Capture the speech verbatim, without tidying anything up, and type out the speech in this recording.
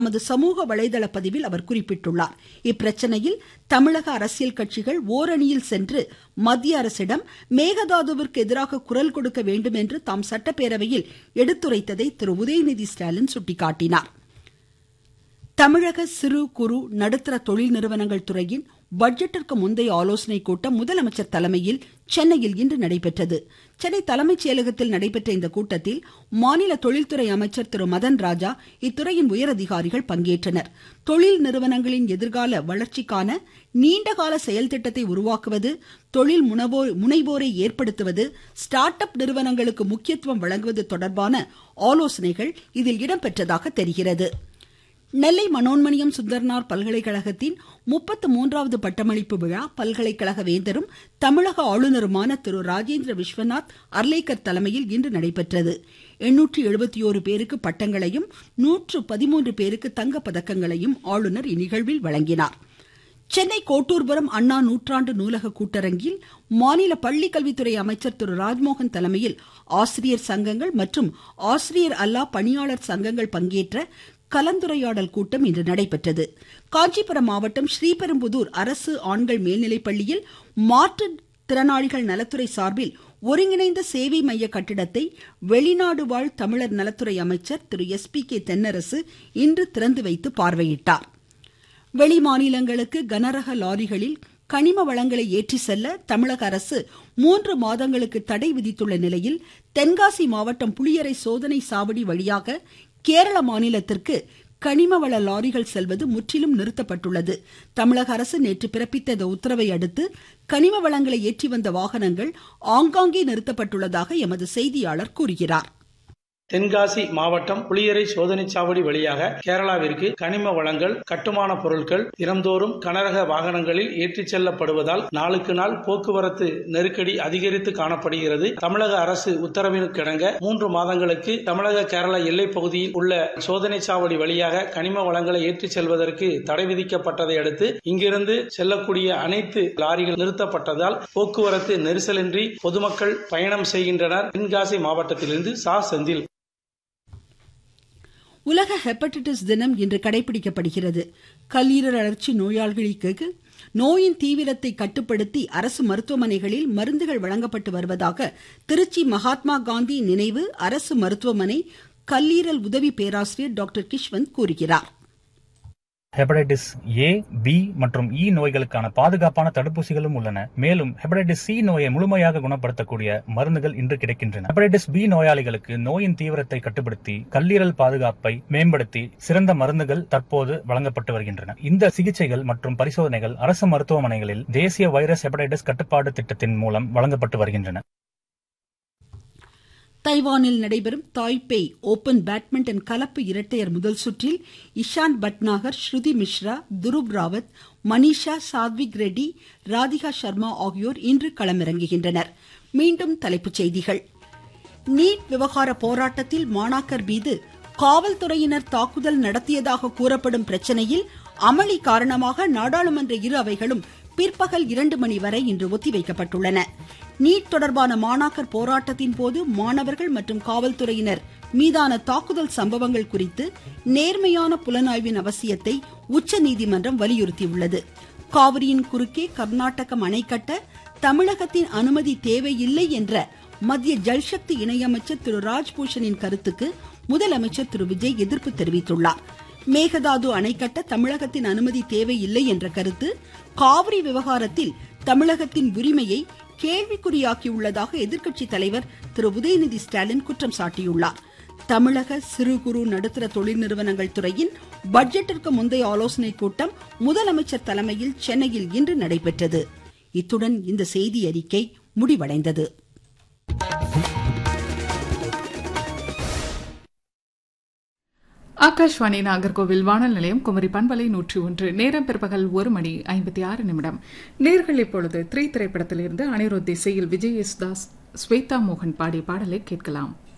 தமது சமூக வலைதள பதிவில் அவர் குறிப்பிட்டுள்ளார். இப்பிரச்சனையில் தமிழக அரசியல் கட்சிகள் ஓரணியில் சென்று மத்திய அரசிடம் மேகதாதுவிற்கு எதிராக குரல் கொடுக்க வேண்டும் என்று தாம் சட்டப்பேரவையில் எடுத்துரைத்ததை திரு உதயநிதி ஸ்டாலின் சுட்டிக்காட்டினார். தமிழக சிறு குறு நடுத்தர தொழில் நிறுவனங்கள் துறையின் பட்ஜெட்டிற்கு முந்தைய ஆலோசனைக் கூட்டம் முதலமைச்சர் தலைமையில் சென்னையில் இன்று நடைபெற்றது. சென்னை தலைமைச் செயலகத்தில் நடைபெற்ற இந்த கூட்டத்தில் மாநில தொழில்துறை அமைச்சர் திரு மதன் ராஜா, இத்துறையின் உயரதிகாரிகள் பங்கேற்றனர். தொழில் நிறுவனங்களின் எதிர்கால வளர்ச்சிக்கான நீண்டகால செயல் திட்டத்தை உருவாக்குவது, தொழில் முனைவோரை ஏற்படுத்துவது, ஸ்டார்ட் அப் நிறுவனங்களுக்கு முக்கியத்துவம் வழங்குவது தொடர்பான ஆலோசனைகள் இதில் இடம்பெற்றதாக தெரிகிறது. நெல்லை மனோன்மணியம் சுந்தரனார் பல்கலைக்கழகத்தின் முப்பத்து மூன்றாவது பட்டமளிப்பு விழா பல்கலைக்கழக வேந்தரும் தமிழக ஆளுநருமான திரு ராஜேந்திர விஸ்வநாத் அர்லேக்கர் தலைமையில் இன்று நடைபெற்றது. எண்ணூற்று எழுபத்தி ஓரு பேருக்கு பட்டங்களையும் நூற்று பதிமூன்று பேருக்கு தங்கப் பதக்கங்களையும் ஆளுநர் இந்நிகழ்வில் வழங்கினார். சென்னை கோட்டூர்புரம் அண்ணா நூற்றாண்டு நூலக கூட்டரங்கில் மாநில பள்ளிக்கல்வித்துறை அமைச்சர் திரு ராஜ்மோகன் தலைமையில் ஆசிரியர் சங்கங்கள் மற்றும் ஆசிரியர் அல்லா பணியாளர் சங்கங்கள் பங்கேற்ற கலந்துரையாடல் கூட்டம் இன்று நடைபெற்றது. காஞ்சிபுரம் மாவட்டம் ஸ்ரீபெரும்புதூர் அரசு ஆண்கள் மேல்நிலைப்பள்ளியில் மாற்றுத்திறனாளிகள் நலத்துறை சார்பில் ஒருங்கிணைந்த சேவை மைய கட்டிடத்தை வெளிநாடு வாழ் தமிழர் நலத்துறை அமைச்சர் திரு எஸ் பி கே தென்னரசு இன்று திறந்து வைத்து பார்வையிட்டார். வெளி மாநிலங்களுக்கு கனரக லாரிகளில் கனிம வளங்களை ஏற்றி செல்ல தமிழக அரசு மூன்று மாதங்களுக்கு தடை விதித்துள்ள நிலையில் தென்காசி மாவட்டம் புளியரை சோதனை சாவடி வழியாக கேரள மாநிலத்திற்கு கனிமவள லாரிகள் செல்வது முற்றிலும் நிறுத்தப்பட்டுள்ளது. தமிழக அரசு நேற்று பிறப்பித்த இந்த உத்தரவை அடுத்து கனிம வளங்களை ஏற்றி வந்த வாகனங்கள் ஆங்காங்கே நிறுத்தப்பட்டுள்ளதாக எமது செய்தியாளர் கூறுகிறார். தென்காசி மாவட்டம் புளியரை சோதனை சாவடி வழியாக கேரளாவிற்கு கனிம வளங்கள், கட்டுமான பொருட்கள் தினந்தோறும் கனரக வாகனங்களில் ஏற்றிச் செல்லப்படுவதால் நாளுக்கு நாள் போக்குவரத்து நெருக்கடி அதிகரித்து காணப்படுகிறது. தமிழக அரசு உத்தரவினுக்கிணங்க மூன்று மாதங்களுக்கு தமிழக கேரள எல்லைப் பகுதியில் உள்ள சோதனை சாவடி வழியாக கனிம வளங்களை ஏற்றிச் செல்வதற்கு தடை விதிக்கப்பட்டதை அடுத்து இங்கிருந்து செல்லக்கூடிய அனைத்து லாரிகள் நிறுத்தப்பட்டதால் போக்குவரத்து நெரிசலின்றி பொதுமக்கள் பயணம் செய்கின்றனர். தென்காசி மாவட்டத்திலிருந்து சா செந்தில். உலக ஹெப்படைட்டிஸ் தினம் இன்று கடைபிடிக்கப்படுகிறது. கல்லீரல் அழற்சி நோயாளிகளுக்கு நோயின் தீவிரத்தை கட்டுப்படுத்தி அரசு மருத்துவமனைகளில் மருந்துகள் வழங்கப்பட்டு வருவதாக திருச்சி மகாத்மா காந்தி நினைவு அரசு மருத்துவமனை கல்லீரல் உதவி பேராசிரியர் டாக்டர் கிஷ்வந்த் கூறுகிறார். ஹெப்படைட்டிஸ் ஏ, பி மற்றும் இ நோய்களுக்கான பாதுகாப்பான தடுப்பூசிகளும் உள்ளன. மேலும் ஹெப்படைட்டிஸ் சி நோயை முழுமையாக குணப்படுத்தக்கூடிய மருந்துகள் இன்று கிடைக்கின்றன. ஹெப்படைட்டிஸ் பி நோயாளிகளுக்கு நோயின் தீவிரத்தை கட்டுப்படுத்தி கல்லீரல் பாதுகாப்பை மேம்படுத்தி சிறந்த மருந்துகள் தற்போது வழங்கப்பட்டு வருகின்றன. இந்த சிகிச்சைகள் மற்றும் பரிசோதனைகள் அரசு மருத்துவமனைகளில் தேசிய வைரஸ் ஹெப்படைட்டிஸ் கட்டுப்பாடு திட்டத்தின் மூலம் வழங்கப்பட்டு வருகின்றன. தைவானில் நடைபெறும் தாய்பேய் ஓபன் பேட்மிண்டன் கலப்பு இரட்டையர் முதல் சுற்றில் இஷான் பட்நாகர், ஸ்ருதி மிஸ்ரா, துருவ் ராவத், மனிஷா, சாத்விக் ரெட்டி, ராதிகா சர்மா ஆகியோர் இன்று களமிறங்குகின்றனர். மீண்டும் தலைப்புச் செய்திகள். நீட் விவகார போராட்டத்தில் மாணாக்கர் மீது காவல்துறையினர் தாக்குதல் நடத்தியதாக கூறப்படும் பிரச்சனையில் அமளி காரணமாக நாடாளுமன்ற இரு அவைகளும் பிற்பகல் இரண்டு மணி வரை இன்று ஒத்திவைக்கப்பட்டுள்ளன. நீட் தொடர்பான மாணாக்கர் போராட்டத்தின் போது மாணவர்கள் மற்றும் காவல்துறையினர் மீதான தாக்குதல் சம்பவங்கள் குறித்து நேர்மையான புலனாய்வின் அவசியத்தை உச்சநீதிமன்றம் வலியுறுத்தியுள்ளது. காவிரியின் குறுக்கே கர்நாடகம் அணை கட்ட தமிழகத்தின் அனுமதி தேவையில்லை என்ற மத்திய ஜல்சக்தி இணையமைச்சர் திரு ராஜ்பூஷனின் கருத்துக்கு முதலமைச்சர் திரு விஜய் எதிர்ப்பு தெரிவித்துள்ளார். மேகதாது அணை கட்ட தமிழகத்தின் அனுமதி தேவையில்லை என்ற கருத்து காவிரி விவகாரத்தில் தமிழகத்தின் உரிமையை கேள்விக்குறியாக்கியுள்ளதாக எதிர்க்கட்சி தலைவர் திரு உதயநிதி ஸ்டாலின் குற்றம் சாட்டியுள்ளார். தமிழக சிறு குறு நடுத்தர தொழில் நிறுவனங்கள் துறையின் பட்ஜெட்டிற்கு முந்தைய ஆலோசனைக் கூட்டம் முதலமைச்சர் தலைமையில் சென்னையில் இன்று நடைபெற்றது. இத்துடன் இந்த செய்தி அறிக்கை முடிவடைந்தது. ஆகாஷ்வாணி நாகர்கோவில் வானொலி நிலையம் குமரி பண்பலை நூற்றி ஒன்று. நேரம் பிற்பகல் ஒரு மணி ஐம்பத்தி ஆறு நிமிடம். நேர்கள் இப்பொழுது த்ரீ திரைப்படத்திலிருந்து அனிருத் இசையில் விஜய் எஸ் தாஸ், ஸ்வேதா மோகன் பாடிய பாடலை கேட்கலாம்.